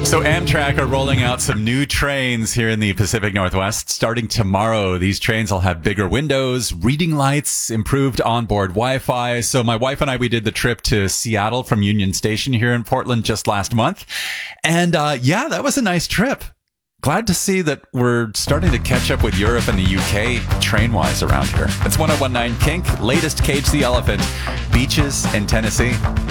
So Amtrak are rolling out some new trains here in the Pacific Northwest. Starting tomorrow, these trains will have bigger windows, reading lights, improved onboard Wi-Fi. So my wife and I, we did the trip to Seattle from Union Station here in Portland just last month. And yeah, that was a nice trip. Glad to see that we're starting to catch up with Europe and the UK train-wise around here. It's 1019 Kink, latest Cage the Elephant, beaches in Tennessee.